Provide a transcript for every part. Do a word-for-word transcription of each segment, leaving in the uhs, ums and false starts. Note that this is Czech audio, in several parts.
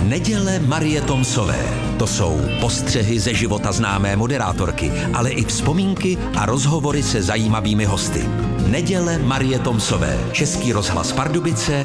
Neděle Marie Tomsové. To jsou postřehy ze života známé moderátorky, ale i vzpomínky a rozhovory se zajímavými hosty. Neděle Marie Tomsové. Český rozhlas Pardubice,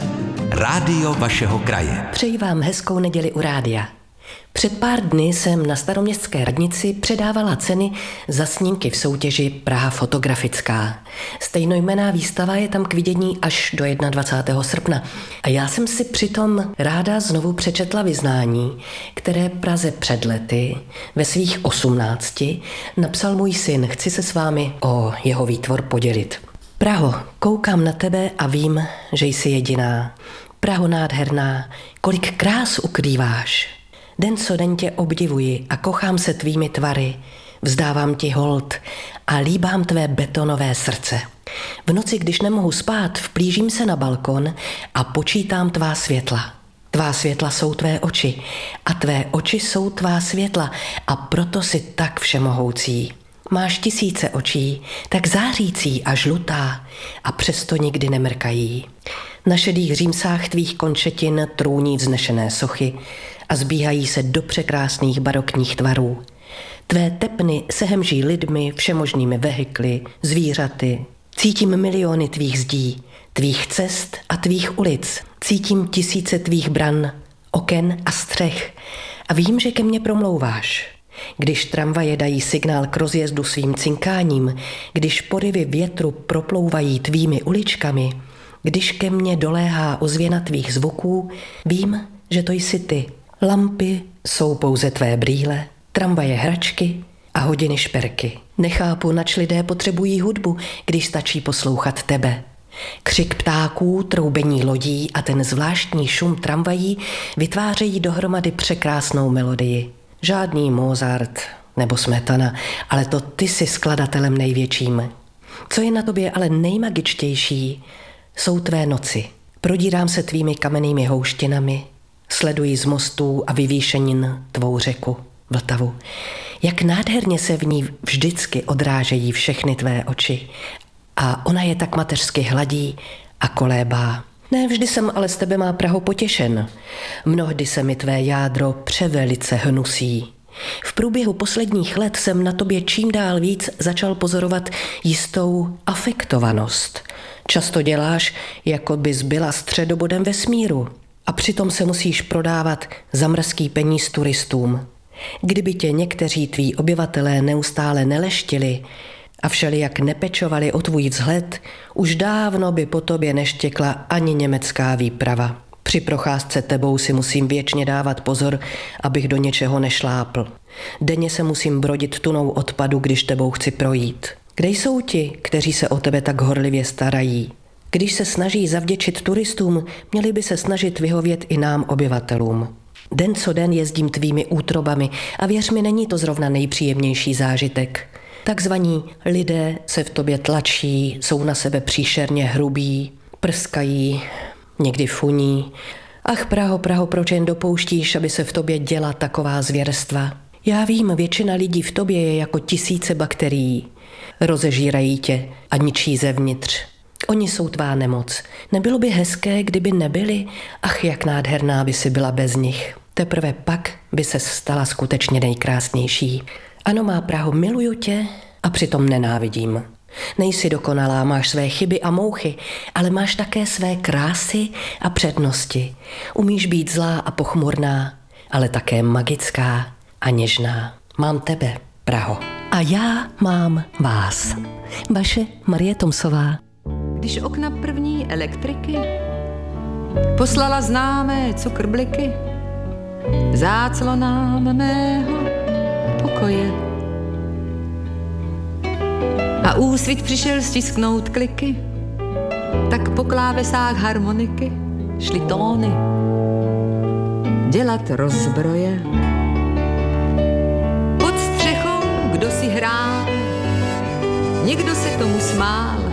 rádio vašeho kraje. Přeji vám hezkou neděli u rádia. Před pár dny jsem na Staroměstské radnici předávala ceny za snímky v soutěži Praha fotografická. Stejnojmenná výstava je tam k vidění až do dvacátého prvního srpna. A já jsem si přitom ráda znovu přečetla vyznání, které Praze před lety ve svých osmnácti napsal můj syn. Chci se s vámi o jeho výtvor podělit. Praho, koukám na tebe a vím, že jsi jediná. Praho nádherná, kolik krás ukrýváš. Den co den tě obdivuji a kochám se tvými tvary, vzdávám ti hold a líbám tvé betonové srdce. V noci, když nemohu spát, vplížím se na balkon a počítám tvá světla. Tvá světla jsou tvé oči a tvé oči jsou tvá světla a proto si tak všemohoucí. Máš tisíce očí, tak zářící a žlutá a přesto nikdy nemrkají. Na šedých římsách tvých končetin trůní vznešené sochy a zbíhají se do překrásných barokních tvarů. Tvé tepny se hemží lidmi, všemožnými vehikly, zvířaty. Cítím miliony tvých zdí, tvých cest a tvých ulic. Cítím tisíce tvých bran, oken a střech. A vím, že ke mně promlouváš. Když tramvaje dají signál k rozjezdu svým cinkáním, když porivy větru proplouvají tvými uličkami, když ke mně doléhá ozvěna tvých zvuků, vím, že to jsi ty. Lampy jsou pouze tvé brýle, tramvaje hračky a hodiny šperky. Nechápu, nač lidé potřebují hudbu, když stačí poslouchat tebe. Křik ptáků, troubení lodí a ten zvláštní šum tramvají vytvářejí dohromady překrásnou melodii. Žádný Mozart nebo Smetana, ale to ty jsi skladatelem největším. Co je na tobě ale nejmagičtější, jsou tvé noci. Prodírám se tvými kamennými houštinami, sleduji z mostů a vyvýšenin tvou řeku, Vltavu. Jak nádherně se v ní vždycky odrážejí všechny tvé oči a ona je tak mateřsky hladí a kolébá. Ne vždy jsem ale z tebe má Praho potěšen. Mnohdy se mi tvé jádro převelice hnusí. V průběhu posledních let jsem na tobě čím dál víc začal pozorovat jistou afektovanost. Často děláš, jako bys byla středobodem vesmíru a přitom se musíš prodávat za mrzký peníz turistům. Kdyby tě někteří tví obyvatelé neustále neleštili a všelijak nepečovali o tvůj vzhled, už dávno by po tobě neštěkla ani německá výprava. Při procházce tebou si musím věčně dávat pozor, abych do něčeho nešlápl. Denně se musím brodit tunou odpadu, když tebou chci projít. Kde jsou ti, kteří se o tebe tak horlivě starají? Když se snaží zavděčit turistům, měli by se snažit vyhovět i nám obyvatelům. Den co den jezdím tvými útrobami a věř mi, není to zrovna nejpříjemnější zážitek. Takzvaní lidé se v tobě tlačí, jsou na sebe příšerně hrubí, prskají, někdy funí. Ach Praho, Praho, proč jen dopouštíš, aby se v tobě děla taková zvěrstva? Já vím, většina lidí v tobě je jako tisíce bakterií. Rozežírají tě a ničí zevnitř. Oni jsou tvá nemoc. Nebylo by hezké, kdyby nebyli? Ach, jak nádherná by si byla bez nich. Teprve pak by se stala skutečně nejkrásnější. Ano, má Praho, miluju tě a přitom nenávidím. Nejsi dokonalá, máš své chyby a mouchy, ale máš také své krásy a přednosti. Umíš být zlá a pochmurná, ale také magická a něžná. Mám tebe, Praho. A já mám vás. Vaše Marie Tomsová. Když okna první elektriky poslala známé cukrbliky záclonám mého pokoje a úsvit přišel stisknout kliky, tak po klávesách harmoniky šly tóny dělat rozbroje. Pod střechou kdo si hrál, někdo se tomu smál,